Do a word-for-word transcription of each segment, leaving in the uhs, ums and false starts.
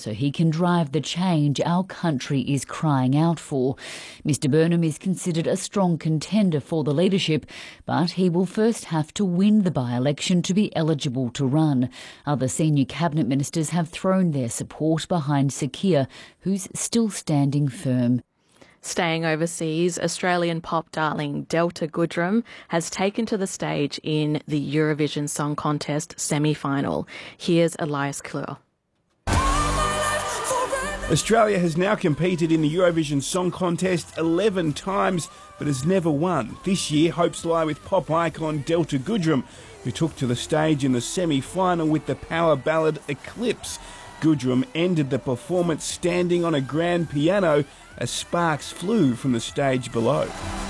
so he can drive the change our country is crying out for. Mister Burnham is considered a strong contender for the leadership, but he will first have to win the by-election to be eligible to run. Other senior cabinet ministers have thrown their support behind Sir Keir, who's still standing firm. Staying overseas, Australian pop darling Delta Goodrem has taken to the stage in the Eurovision Song Contest semi-final. Here's Elias Klur. Australia has now competed in the Eurovision Song Contest eleven times, but has never won. This year, hopes lie with pop icon Delta Goodrem, who took to the stage in the semi-final with the power ballad Eclipse. Goodrem ended the performance standing on a grand piano as sparks flew from the stage below.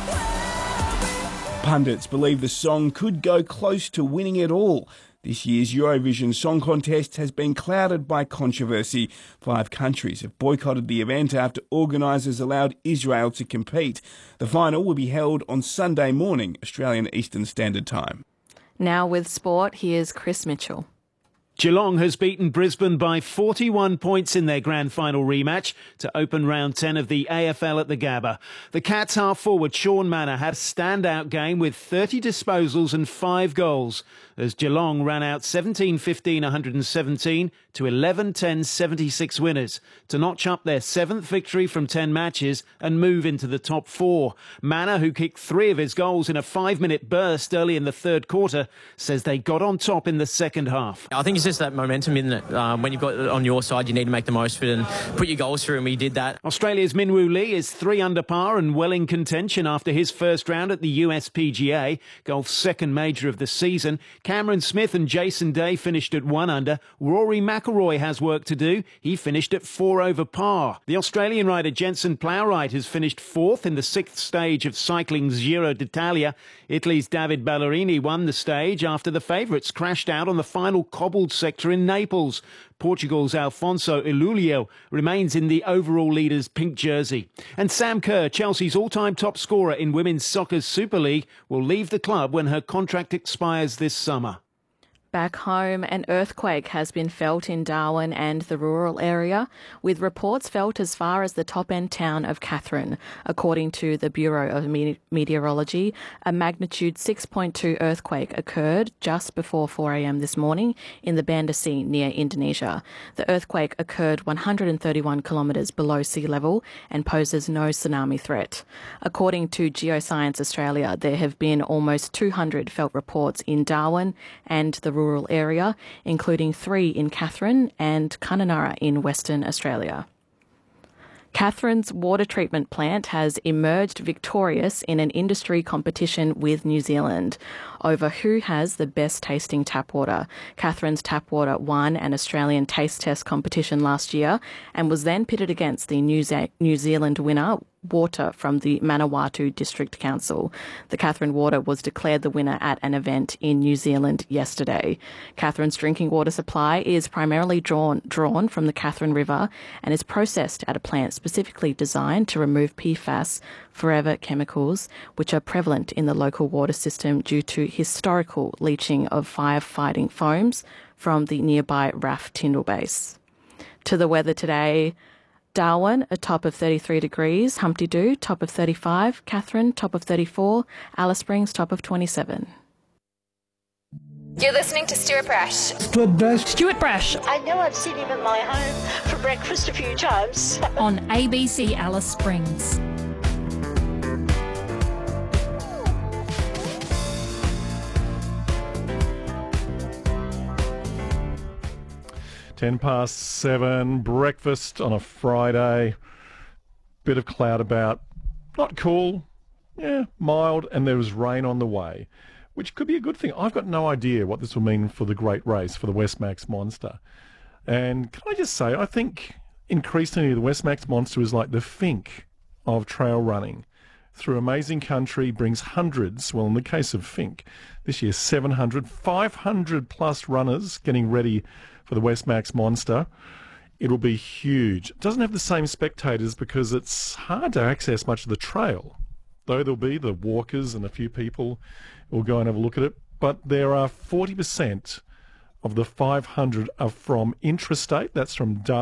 Pundits believe the song could go close to winning it all. This year's Eurovision Song Contest has been clouded by controversy. Five countries have boycotted the event after organisers allowed Israel to compete. The final will be held on Sunday morning, Australian Eastern Standard Time. Now with sport, here's Chris Mitchell. Geelong has beaten Brisbane by forty-one points in their grand final rematch to open round ten of the A F L at the Gabba. The Cats half-forward Sean Manor had a standout game with thirty disposals and five goals as Geelong ran out seventeen fifteen one hundred seventeen to eleven ten seventy-six winners to notch up their seventh victory from ten matches and move into the top four. Manor, who kicked three of his goals in a five-minute burst early in the third quarter, says they got on top in the second half. I think it's just that momentum, isn't it? Um, when you've got it on your side, you need to make the most of it and put your goals through, and we did that. Australia's Minwoo Lee is three under par and well in contention after his first round at the U S P G A, golf's second major of the season. Cameron Smith and Jason Day finished at one under. Rory McIlroy has work to do. He finished at four over par. The Australian rider Jensen Plowright has finished fourth in the sixth stage of cycling's Giro d'Italia. Italy's David Ballerini won the stage after the favourites crashed out on the final cobbled sector in Naples. Portugal's Alfonso Ilulio remains in the overall leader's pink jersey. And Sam Kerr, Chelsea's all-time top scorer in Women's Soccer's Super League, will leave the club when her contract expires this summer. Back home, an earthquake has been felt in Darwin and the rural area, with reports felt as far as the top-end town of Katherine. According to the Bureau of Meteorology, a magnitude six point two earthquake occurred just before four a m this morning in the Banda Sea near Indonesia. The earthquake occurred one hundred thirty-one kilometres below sea level and poses no tsunami threat. According to Geoscience Australia, there have been almost two hundred felt reports in Darwin and the rural rural area, including three in Katherine and Kununurra in Western Australia. Katherine's water treatment plant has emerged victorious in an industry competition with New Zealand over who has the best tasting tap water. Katherine's tap water won an Australian taste test competition last year and was then pitted against the New, Ze- New Zealand winner, water from the Manawatu District Council. The Katherine water was declared the winner at an event in New Zealand yesterday. Katherine's drinking water supply is primarily drawn, drawn from the Katherine River and is processed at a plant specifically designed to remove P FAS, forever chemicals, which are prevalent in the local water system due to historical leaching of firefighting foams from the nearby R A F Tyndall Base. To the weather today, Darwin, a top of thirty-three degrees, Humpty Doo, top of thirty-five, Katherine, top of thirty-four, Alice Springs, top of twenty-seven. You're listening to Stuart Brash. Stuart Brash. Stuart Brash. I know I've seen him in my home for breakfast a few times. On A B C Alice Springs. Ten past seven, breakfast on a Friday. Bit of cloud about. Not cool. Yeah, mild, and there was rain on the way, which could be a good thing. I've got no idea what this will mean for the great race, for the Westmax Monster. And can I just say, I think increasingly the Westmax Monster is like the Fink of trail running. Through amazing country, brings hundreds, well, in the case of Fink, this year seven hundred, five hundred plus runners getting ready for the Westmax Monster. It'll be huge. It doesn't have the same spectators because it's hard to access much of the trail, though there'll be the walkers and a few people who will go and have a look at it. But there are forty percent of the five hundred are from intrastate, that's from Darwin.